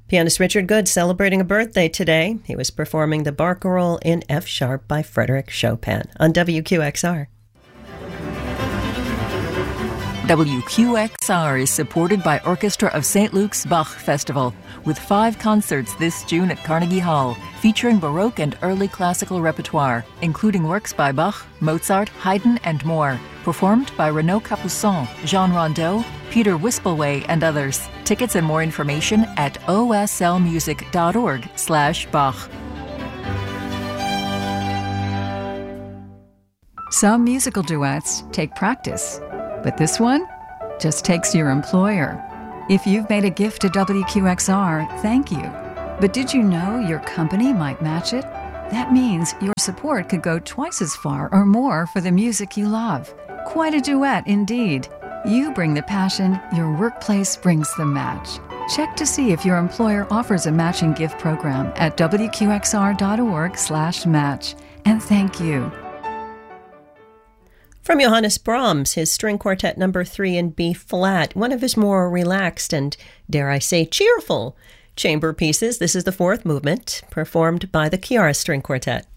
Pianist Richard Good celebrating a birthday today. He was performing the Barcarolle in F sharp by Frédéric Chopin on WQXR. WQXR is supported by Orchestra of St. Luke's Bach Festival, with 5 concerts this June at Carnegie Hall, featuring Baroque and early classical repertoire, including works by Bach, Mozart, Haydn, and more, performed by Renaud Capuçon, Jean Rondeau, Peter Wispelwey, and others. Tickets and more information at oslmusic.org/Bach. Some musical duets take practice, but this one just takes your employer. If you've made a gift to WQXR, thank you. But did you know your company might match it? That means your support could go twice as far or more for the music you love. Quite a duet indeed. You bring the passion, your workplace brings the match. Check to see if your employer offers a matching gift program at wqxr.org/match. And thank you. From Johannes Brahms, his String Quartet No. 3 in B-flat, one of his more relaxed and, dare I say, cheerful chamber pieces. This is the 4th movement, performed by the Chiara String Quartet.